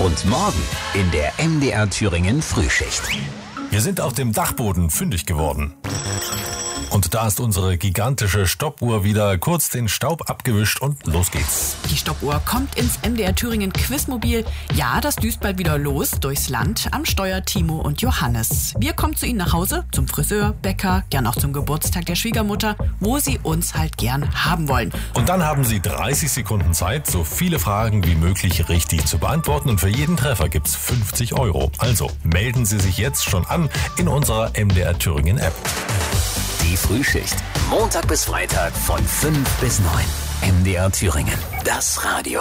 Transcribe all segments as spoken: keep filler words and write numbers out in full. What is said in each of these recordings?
Und morgen in der M D R Thüringen Frühschicht. Wir sind auf dem Dachboden fündig geworden. Und da ist unsere gigantische Stoppuhr wieder kurz den Staub abgewischt und los geht's. Die Stoppuhr kommt ins M D R Thüringen Quizmobil. Ja, das düst bald wieder los durchs Land. Am Steuer Timo und Johannes. Wir kommen zu Ihnen nach Hause, zum Friseur, Bäcker, gern auch zum Geburtstag der Schwiegermutter, wo Sie uns halt gern haben wollen. Und dann haben Sie dreißig Sekunden Zeit, so viele Fragen wie möglich richtig zu beantworten. Und für jeden Treffer gibt's fünfzig Euro. Also melden Sie sich jetzt schon an in unserer M D R Thüringen App. Die Frühschicht. Montag bis Freitag von fünf bis neun. M D R Thüringen. Das Radio.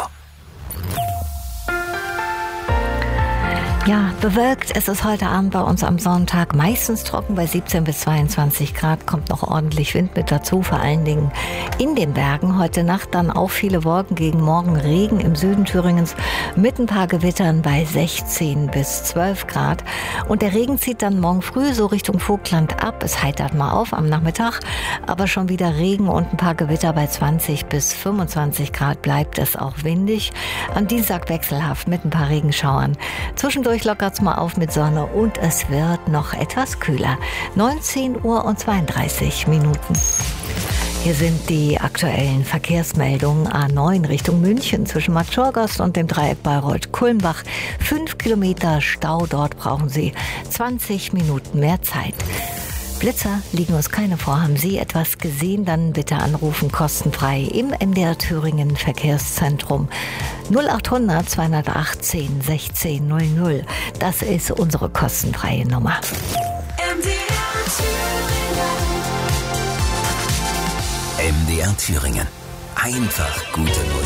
Ja, bewölkt ist es heute Abend bei uns am Sonntag. Meistens trocken bei siebzehn bis zweiundzwanzig Grad. Kommt noch ordentlich Wind mit dazu, vor allen Dingen in den Bergen. Heute Nacht dann auch viele Wolken, gegen morgen Regen im Süden Thüringens mit ein paar Gewittern bei sechzehn bis zwölf Grad. Und der Regen zieht dann morgen früh so Richtung Vogtland ab. Es heitert mal auf am Nachmittag, aber schon wieder Regen und ein paar Gewitter bei zwanzig bis fünfundzwanzig Grad. Bleibt es auch windig. Am Dienstag wechselhaft mit ein paar Regenschauern. Zwischendurch lockert es mal auf mit Sonne und es wird noch etwas kühler. neunzehn Uhr und zweiunddreißig Minuten. Hier sind die aktuellen Verkehrsmeldungen. A neun Richtung München zwischen Marktschorgast und dem Dreieck Bayreuth-Kulmbach. Fünf Kilometer Stau, dort brauchen Sie zwanzig Minuten mehr Zeit. Blitzer liegen uns keine vor. Haben Sie etwas gesehen, dann bitte anrufen, kostenfrei im M D R Thüringen Verkehrszentrum null achthundert zweihundertachtzehn sechzehn null null. Das ist unsere kostenfreie Nummer. M D R Thüringen. M D R Thüringen. Einfach gute Musik.